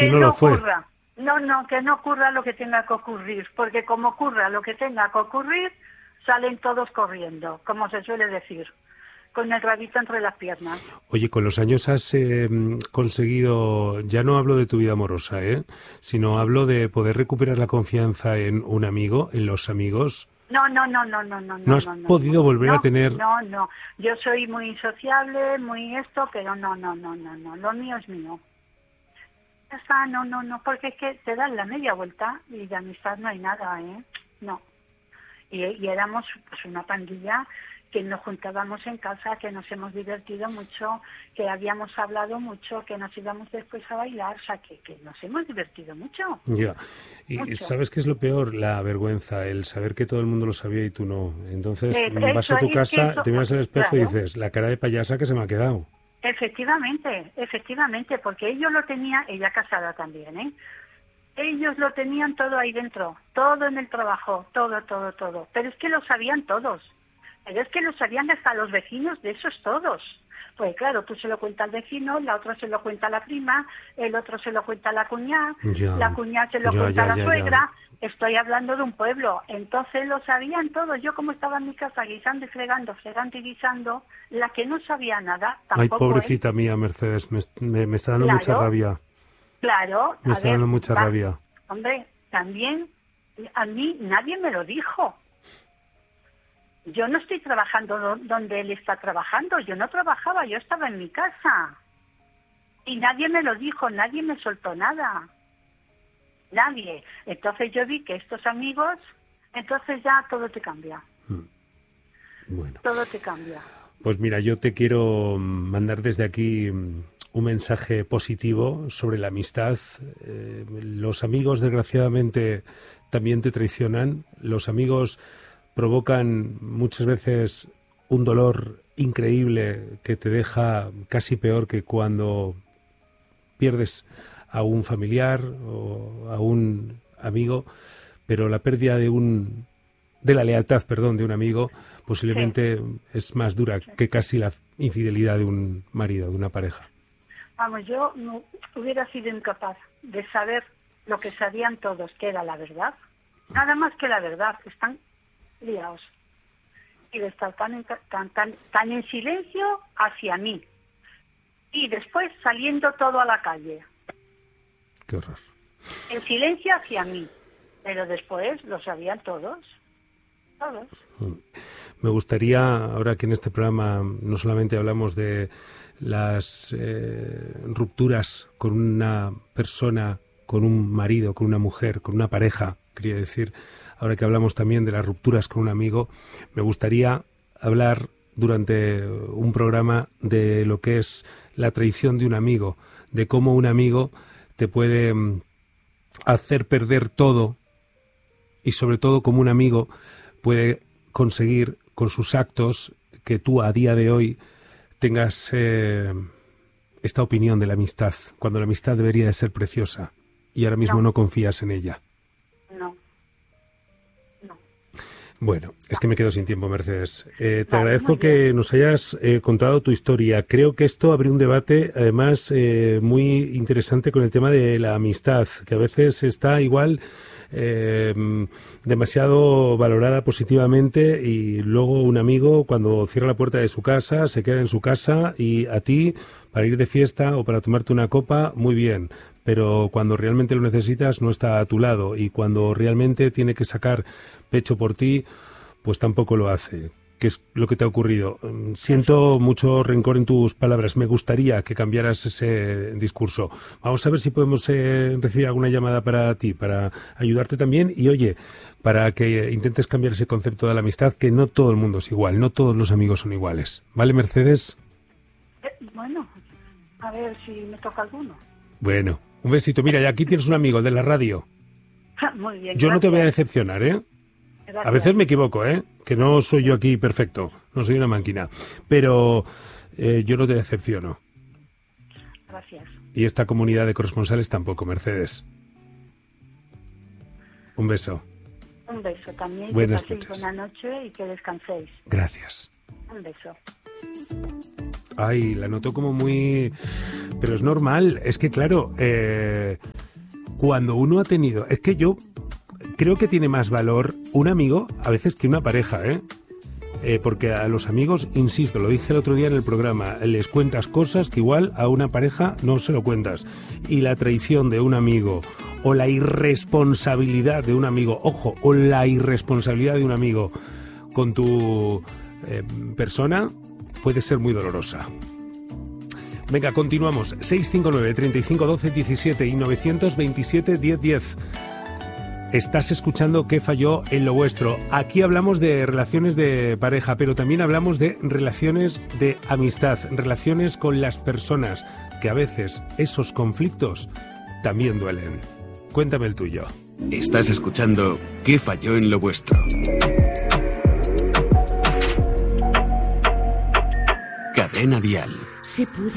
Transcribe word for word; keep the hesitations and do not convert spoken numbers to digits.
que no lo fue. Ocurra. No, no, que no ocurra lo que tenga que ocurrir, porque como ocurra lo que tenga que ocurrir, salen todos corriendo, como se suele decir, con el rabito entre las piernas. Oye, con los años has eh, conseguido, ya no hablo de tu vida amorosa, ¿eh? Sino hablo de poder recuperar la confianza en un amigo, en los amigos. No, no, no, no, no, no. ¿No has no, no, podido no, volver no, a tener...? No, no, yo soy muy sociable, muy esto, pero no, no, no, no, no, lo mío es mío. Ya está, no, no, no, porque es que te dan la media vuelta y de amistad no hay nada, ¿eh? No. Y, y éramos pues una pandilla que nos juntábamos en casa, que nos hemos divertido mucho, que habíamos hablado mucho, que nos íbamos después a bailar, o sea, que, que nos hemos divertido mucho. Ya. Y mucho. ¿sabes qué es lo peor? La vergüenza, el saber que todo el mundo lo sabía y tú no. Entonces Eh, vas eso, a tu es que casa, eso- te miras al espejo claro. y dices, la cara de payasa que se me ha quedado. Efectivamente, efectivamente, porque ellos lo tenían, ella casada también, ¿eh? Ellos lo tenían todo ahí dentro, todo en el trabajo, todo, todo, todo. Pero es que lo sabían todos. Pero es que lo sabían hasta los vecinos de esos todos. Pues claro, tú se lo cuentas al vecino, la otra se lo cuenta a la prima, el otro se lo cuenta a la cuñada, Ya, la cuñada se lo ya, cuenta ya, a la ya, suegra. Estoy hablando de un pueblo. Entonces lo sabían todos. Yo como estaba en mi casa guisando y fregando, fregando y guisando, la que no sabía nada, Ay, tampoco pobrecita mía, Mercedes, me, me, me está dando Claro. mucha rabia. Claro, Me a está ver, dando mucha va- rabia. Hombre, también a mí nadie me lo dijo. Yo no estoy trabajando do- donde él está trabajando. Yo no trabajaba, yo estaba en mi casa. Y nadie me lo dijo, nadie me soltó nada. Nadie. Entonces yo vi que estos amigos, entonces ya todo te cambia. Bueno. Todo te cambia. Pues mira, yo te quiero mandar desde aquí un mensaje positivo sobre la amistad. Eh, los amigos, desgraciadamente, también te traicionan. Los amigos provocan muchas veces un dolor increíble que te deja casi peor que cuando pierdes a un familiar o a un amigo, pero la pérdida de un de la lealtad, perdón, de un amigo, posiblemente sí. es más dura que casi la infidelidad de un marido, de una pareja. Vamos, yo no hubiera sido incapaz de saber lo que sabían todos, que era la verdad. Nada más que la verdad, están liados. Y de estar tan en, tan, tan, tan en silencio hacia mí. Y después saliendo todo a la calle. Qué horror. En silencio hacia mí. Pero después lo sabían todos. Todos. Me gustaría, ahora que en este programa no solamente hablamos de las eh, rupturas con una persona, con un marido, con una mujer, con una pareja, quería decir, ahora que hablamos también de las rupturas con un amigo, me gustaría hablar durante un programa de lo que es la traición de un amigo, de cómo un amigo te puede hacer perder todo y sobre todo cómo un amigo puede conseguir con sus actos que tú a día de hoy tengas eh, esta opinión de la amistad, cuando la amistad debería de ser preciosa y ahora mismo no, no confías en ella. No. No. Bueno, es que me quedo sin tiempo, Mercedes. Eh, te vale, agradezco que nos hayas eh, contado tu historia. Creo que esto abre un debate, además, eh, muy interesante con el tema de la amistad, que a veces está igual eh, demasiado valorada positivamente y luego un amigo, cuando cierra la puerta de su casa, se queda en su casa y a ti, para ir de fiesta o para tomarte una copa, muy bien. Pero cuando realmente lo necesitas no está a tu lado y cuando realmente tiene que sacar pecho por ti, pues tampoco lo hace. ¿Qué es lo que te ha ocurrido? Siento mucho rencor en tus palabras. Me gustaría que cambiaras ese discurso. Vamos a ver si podemos eh, recibir alguna llamada para ti, para ayudarte también y, oye, para que intentes cambiar ese concepto de la amistad, que no todo el mundo es igual, no todos los amigos son iguales. ¿Vale, Mercedes? Eh, bueno, a ver si me toca alguno. Bueno. Un besito. Mira, y aquí tienes un amigo de la radio. Muy bien. Yo gracias. no te voy a decepcionar, ¿eh? Gracias. A veces me equivoco, ¿eh? Que no soy yo aquí perfecto. No soy una máquina. Pero eh, yo no te decepciono. Gracias. Y esta comunidad de corresponsales tampoco, Mercedes. Un beso. Un beso también. Buenas que paséis noches. buena noche y que descanséis. Gracias. Un beso. Ay, la noto como muy... Pero es normal, es que claro, eh, cuando uno ha tenido... Es que yo creo que tiene más valor un amigo a veces que una pareja, ¿eh? Eh, porque a los amigos, insisto, lo dije el otro día en el programa, les cuentas cosas que igual a una pareja no se lo cuentas. Y la traición de un amigo o la irresponsabilidad de un amigo, ojo, o la irresponsabilidad de un amigo con tu eh, persona puede ser muy dolorosa. Venga, continuamos. seis cinco nueve, treinta y cinco, doce, diecisiete y novecientos veintisiete, diez, diez. Estás escuchando ¿Qué falló en lo vuestro? Aquí hablamos de relaciones de pareja, pero también hablamos de relaciones de amistad, relaciones con las personas, que a veces esos conflictos también duelen. Cuéntame el tuyo. Estás escuchando ¿Qué falló en lo vuestro? Cadena Dial. Se pudo